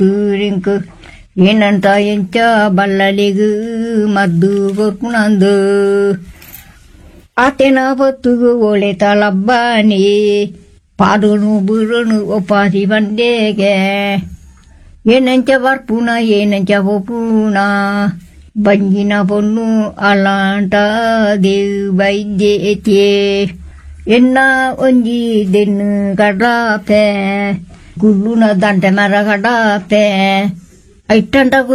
ರಿಂಕು ಏನಂತ ಎಂಚ ಬಲ್ಲಲಿಗು ಮದ್ದು ಕೊರ್ಕುಣಂದು ಆತೆನ ಬತ್ತುಗು ಒಳೆ ತಲಬ್ಬಾನಿ ಪಾದುನು ಬುರುನು ಒಪ್ಪಾದಿ ಬಂದೇಗೆ ಏನಂಚ ಬರ್ಪುಣ ಏನಂಚ ಒಪ್ಪುಣ ಬಂಜಿನ ಪೊನ್ನು ಅಲಾಂಟ ದೇವ್ ವೈದ್ಯೆ ಎನ್ನ ಒಂಜಿ ದೆನ್ನು ಕಡಾಪೆ ಗುಳ್ಳುನ ದಂಟೆ ಮರ ಕಡಾಪೆ ಐಟಂಟ